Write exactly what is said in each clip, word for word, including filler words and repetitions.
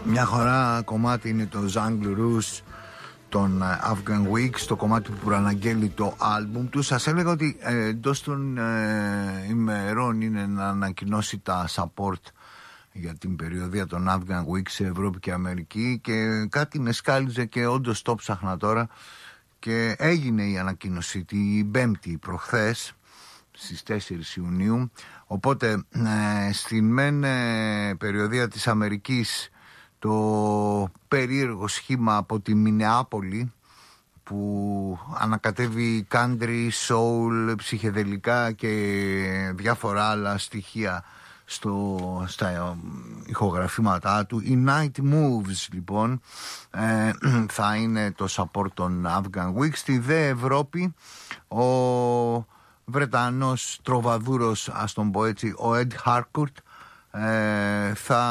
Μια χαρά κομμάτι είναι το Jungle Rouge των Afghan Wigs, το κομμάτι που προαναγγέλει το άλμπουμ του. Σας έλεγα ότι ε, εντός των ε, ημερών είναι να ανακοινώσει τα support για την περιοδία των Afghan Wigs σε Ευρώπη και Αμερική, και κάτι με σκάλιζε και όντως το ψάχνα τώρα και έγινε η ανακοίνωση την Πέμπτη προχθές στις τέσσερις Ιουνίου. Οπότε ε, στην μεν ε, περιοδία της Αμερικής το περίεργο σχήμα από τη Μινεάπολη που ανακατεύει country, soul, ψυχεδελικά και διάφορα άλλα στοιχεία στο, στα ηχογραφήματά του. Η Night Moves λοιπόν ε, θα είναι το support των Afghan Wigs. Στη δε Ευρώπη ο Βρετανός τροβαδούρος, ας τον πω έτσι, ο Ed Harcourt ε, θα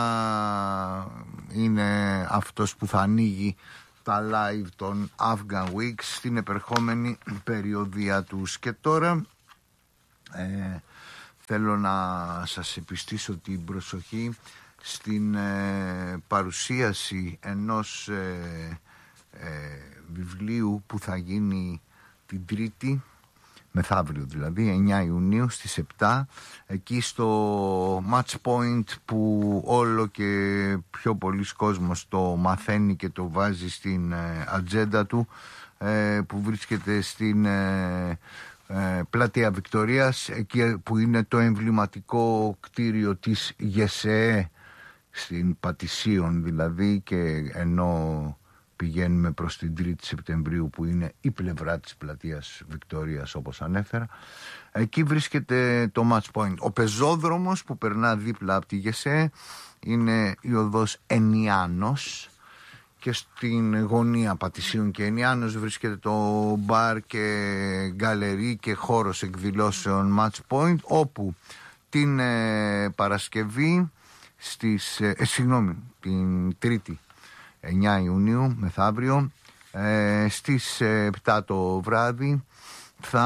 είναι αυτός που θα ανοίγει τα live των Afghan Wigs στην επερχόμενη περιοδία τους. Και τώρα ε, θέλω να σας επιστήσω την προσοχή στην ε, παρουσίαση ενός ε, ε, βιβλίου που θα γίνει την Τρίτη, μεθαύριο δηλαδή, εννιά Ιουνίου στις επτά, εκεί στο Match Point που όλο και πιο πολλοί κόσμος το μαθαίνει και το βάζει στην ε, ατζέντα του, ε, που βρίσκεται στην ε, ε, Πλατεία Βικτωρίας, εκεί που είναι το εμβληματικό κτίριο της ΓΕΣΕΕ στην Πατησίων δηλαδή, και ενώ πηγαίνουμε προς την τρίτη Σεπτεμβρίου που είναι η πλευρά της Πλατείας Βικτωρίας όπως ανέφερα, εκεί βρίσκεται το Match Point. Ο πεζόδρομος που περνά δίπλα από τη ΓΕΣΕ είναι η οδός Ενιάνος, και στην γωνία Πατησίων και Ενιάνος βρίσκεται το μπαρ και γκαλερί και χώρος εκδηλώσεων Match Point, όπου την ε, Παρασκευή στις, ε, ε, συγγνώμη, την Τρίτη εννιά Ιουνίου, μεθαύριο, ε, στις επτά το βράδυ θα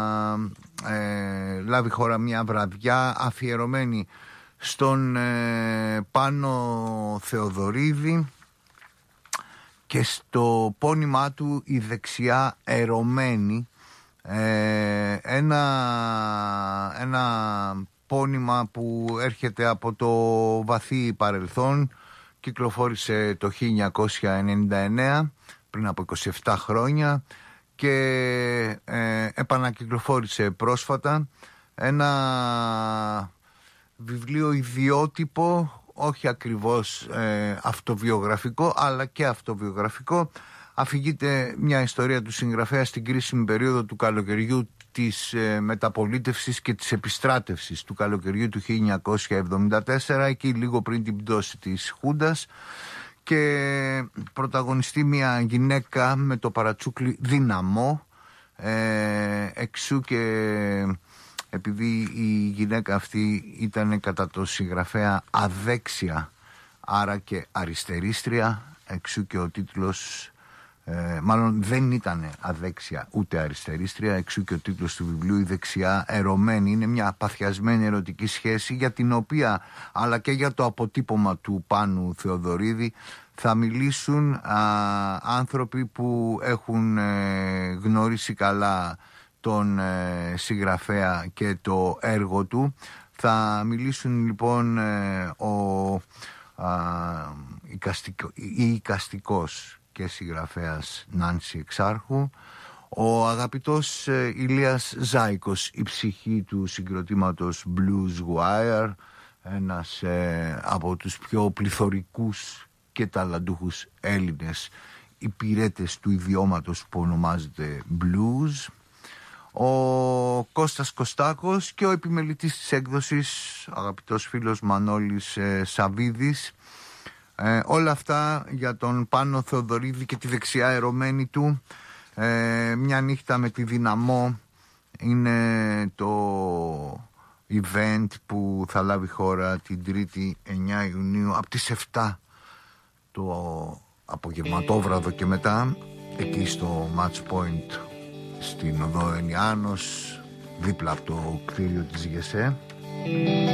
ε, λάβει χώρα μια βραδιά αφιερωμένη στον ε, Πάνο Θεοδωρίδη και στο πόνημά του η δεξιά ερωμένη, ε, ένα, ένα πόνημα που έρχεται από το βαθύ παρελθόν. Κυκλοφόρησε το χίλια εννιακόσια ενενήντα εννέα, πριν από είκοσι επτά χρόνια, και ε, επανακυκλοφόρησε πρόσφατα ένα βιβλίο ιδιότυπο, όχι ακριβώς ε, αυτοβιογραφικό αλλά και αυτοβιογραφικό. Αφηγείται μια ιστορία του συγγραφέα στην κρίσιμη περίοδο του καλοκαιριού της ε, μεταπολίτευσης και της επιστράτευσης του καλοκαιριού του χίλια εννιακόσια εβδομήντα τέσσερα, εκεί λίγο πριν την πτώση της Χούντας, και πρωταγωνιστεί μια γυναίκα με το παρατσούκλι δυναμό, ε, εξού και επειδή η γυναίκα αυτή ήταν κατά το συγγραφέα αδέξια, άρα και αριστερίστρια, εξού και ο τίτλος, Ε, μάλλον δεν ήταν αδέξια ούτε αριστερίστρια, εξού και ο τίτλος του βιβλίου «Η δεξιά ερωμένη». Είναι μια παθιασμένη ερωτική σχέση, για την οποία, αλλά και για το αποτύπωμα του Πάνου Θεοδωρίδη, θα μιλήσουν α, άνθρωποι που έχουν ε, γνωρίσει καλά τον ε, συγγραφέα και το έργο του. Θα μιλήσουν λοιπόν ε, ο α, οικαστικο, η οικαστικός και συγγραφέας Νάνση Εξάρχου, ο αγαπητός ε, Ηλίας Ζάικος, η ψυχή του συγκροτήματος Blues Wire, ένας ε, από τους πιο πληθωρικούς και ταλαντούχους Έλληνες υπηρέτες του ιδιώματος που ονομάζεται Blues, ο Κώστας Κωστάκος και ο επιμελητής της έκδοσης, αγαπητός φίλος Μανώλης ε, Σαβίδης. Ε, όλα αυτά για τον Πάνο Θεοδωρίδη και τη δεξιά ερωμένη του. Ε, μια νύχτα με τη δυναμό είναι το event που θα λάβει χώρα την Τρίτη εννιά Ιουνίου από τις επτά το απογευματόβραδο και μετά, εκεί στο Match Point στην οδό Ενιάνος, δίπλα από το κτίριο της ΓΕΣΕ.